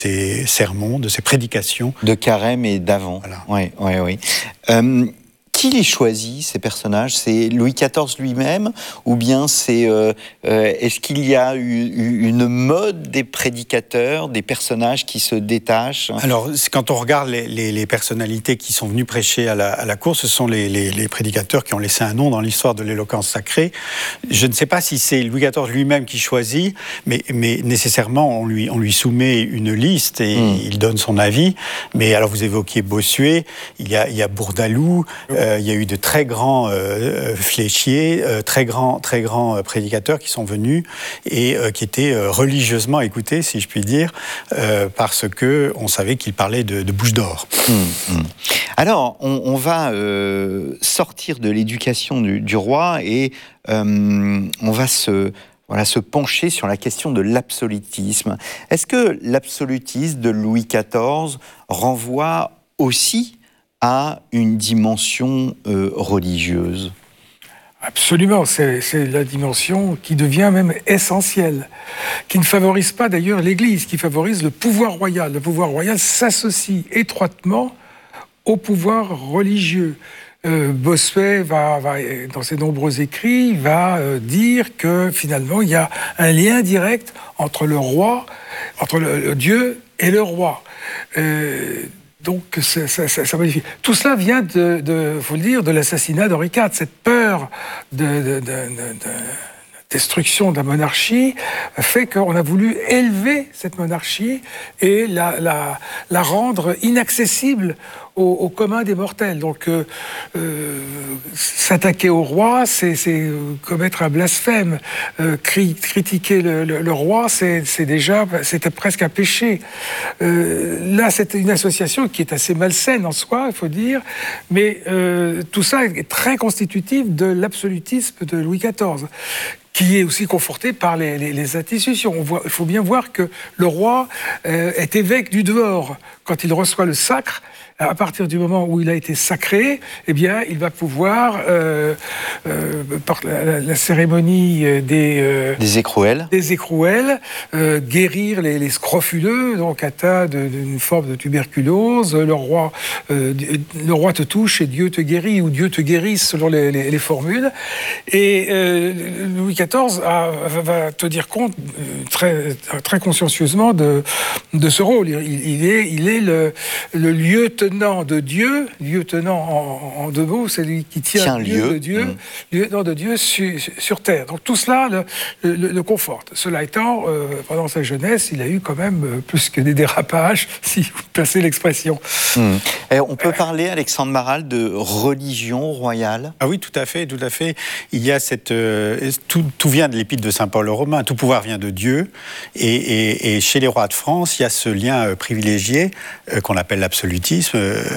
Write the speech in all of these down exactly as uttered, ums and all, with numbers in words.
ses sermons, de ses prédications. De Carême et d'avant. Voilà. Oui, oui, oui. Euh, qui les choisit, ces personnages? C'est Louis quatorze lui-même? Ou bien c'est... Euh, euh, est-ce qu'il y a eu, eu une mode des prédicateurs, des personnages qui se détachent? Alors, quand on regarde les, les, les personnalités qui sont venues prêcher à la, à la cour, ce sont les, les, les prédicateurs qui ont laissé un nom dans l'histoire de l'éloquence sacrée. Je ne sais pas si c'est Louis quatorze lui-même qui choisit, mais, mais nécessairement, on lui, on lui soumet une liste et mmh. il donne son avis. Mais alors, vous évoquiez Bossuet, il y a, il y a Bourdaloue, euh, il y a eu de très grands euh, fléchiers, euh, très grands, très grands euh, prédicateurs qui sont venus et euh, qui étaient euh, religieusement écoutés, si je puis dire, euh, parce que on savait qu'ils parlaient de, de bouche d'or. Mmh, mmh. Alors, on, on va euh, sortir de l'éducation du, du roi et euh, on va se... Voilà, se pencher sur la question de l'absolutisme. Est-ce que l'absolutisme de Louis quatorze renvoie aussi à une dimension euh, religieuse? Absolument, c'est, c'est la dimension qui devient même essentielle, qui ne favorise pas d'ailleurs l'Église, qui favorise le pouvoir royal. Le pouvoir royal s'associe étroitement au pouvoir religieux. Euh, Bossuet va, va, dans ses nombreux écrits, va euh, dire que finalement il y a un lien direct entre le roi, entre le, le Dieu et le roi. Euh, donc ça, ça, ça, ça modifie. Tout cela vient de, de, faut le dire, de l'assassinat d'Henri quatre, cette peur de, de, de, de, de destruction de la monarchie fait qu'on a voulu élever cette monarchie et la, la, la rendre inaccessible au, au commun des mortels. Donc, euh, euh, s'attaquer au roi, c'est, c'est commettre un blasphème. Euh, cri, critiquer le, le, le roi, c'est, c'est déjà, c'était presque un péché. Euh, là, c'est une association qui est assez malsaine en soi, il faut dire, mais euh, tout ça est très constitutif de l'absolutisme de Louis quatorze. Qui est aussi conforté par les, les, les institutions. On voit, il faut bien voir que le roi euh, est évêque du dehors. Quand il reçoit le sacre, à partir du moment où il a été sacré, eh bien, il va pouvoir, euh, euh, par la, la cérémonie des... Euh, des écrouelles. Des écrouelles, euh, guérir les, les scrofuleux, donc atteints d'une forme de tuberculose. Le roi, euh, le roi te touche et Dieu te guérit, ou Dieu te guérisse, selon les, les, les formules. Et euh, Louis quatorze a, va tenir compte très, très consciencieusement de, de ce rôle. Il, il est, il est le, le lieutenant de Dieu, lieutenant en, en deux mots, c'est lui qui tient, tient le lieu, lieu de Dieu, mmh. lieutenant de Dieu sur, sur terre. Donc tout cela le, le, le conforte. Cela étant, euh, pendant sa jeunesse, il a eu quand même euh, plus que des dérapages, si vous passez l'expression. Mmh. Et on peut parler, Alexandre Maral, de religion royale? Ah oui, tout à fait, tout à fait. Il y a cette, euh, tout, tout vient de l'épître de saint Paul aux Romains. Tout pouvoir vient de Dieu, et, et, et chez les rois de France, il y a ce lien euh, privilégié euh, qu'on appelle l'absolutisme.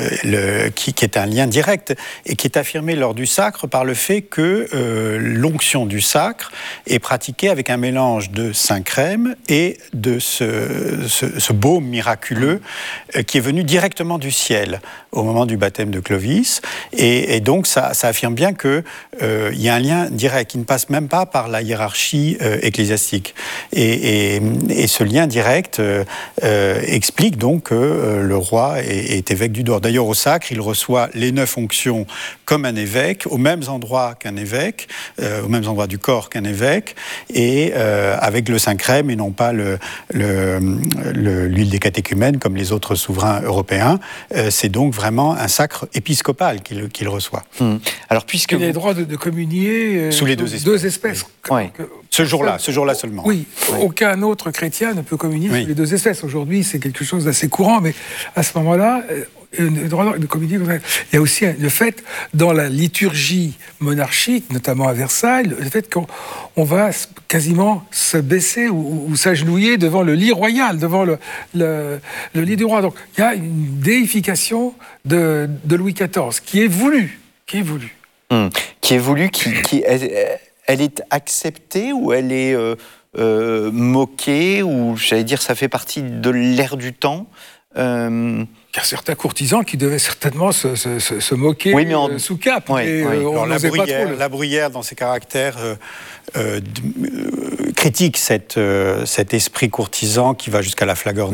Le, qui, qui est un lien direct et qui est affirmé lors du sacre par le fait que euh, l'onction du sacre est pratiquée avec un mélange de Saint-Crème et de ce, ce, ce baume miraculeux euh, qui est venu directement du ciel au moment du baptême de Clovis. Et, et donc, ça, ça affirme bien qu'il euh, y a un lien direct qui ne passe même pas par la hiérarchie euh, ecclésiastique. Et, et, et ce lien direct euh, euh, explique donc que euh, le roi est, est évêque du dehors. D'ailleurs, au sacre, il reçoit les neuf onctions comme un évêque, aux mêmes endroits qu'un évêque, euh, aux mêmes endroits du corps qu'un évêque, et euh, avec le Saint-Crème et non pas le, le, le, l'huile des catéchumènes comme les autres souverains européens. Euh, c'est donc vraiment un sacre épiscopal qu'il, qu'il reçoit. Hum. Alors, puisque il a vous... le droit de, de communier euh, sous les deux espèces. Deux espèces. Oui. Que, ce jour-là, ce jour-là seulement. Oui, oui. Aucun autre chrétien ne peut communier oui. sous les deux espèces. Aujourd'hui, c'est quelque chose d'assez courant, mais à ce moment-là, euh, le droit de communier. Il y a aussi le fait, dans la liturgie monarchique, notamment à Versailles, le fait qu'on on va quasiment se baisser ou, ou s'agenouiller devant le lit royal, devant le, le, le lit du roi. Donc, il y a une déification de, de Louis quatorze qui est voulue, qui est voulue. Hum. Qui est voulue, qui, qui elle, elle est acceptée ou elle est euh, euh, moquée, ou j'allais dire ça fait partie de l'ère du temps? Euh... Il y a certains courtisans qui devaient certainement se, se, se, se moquer oui, mais en... euh, sous cape. Oui, et, oui. Euh, on Alors, la, bruyère, pas trop le... la Bruyère, dans ses caractères, euh, euh, critique cette, euh, cet esprit courtisan qui va jusqu'à la flagornerie.